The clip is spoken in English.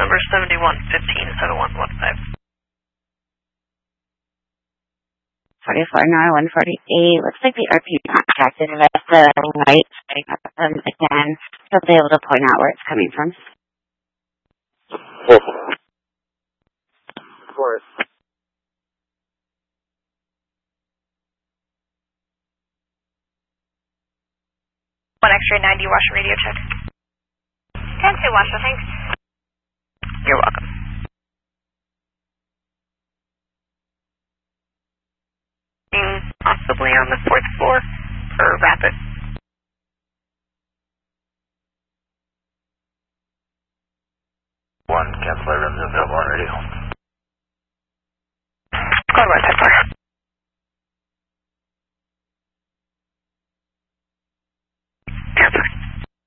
number 71157115. 44 Nor 148. Looks like the RP contacted the light again. They'll be able to point out where it's coming from. Of course. 1 X-ray 90, Washington radio check. 10-2 Washington, thanks. You're welcome. Possibly on the 4th floor for rapid. One, cancel rooms available on radio. Go to West Side Park.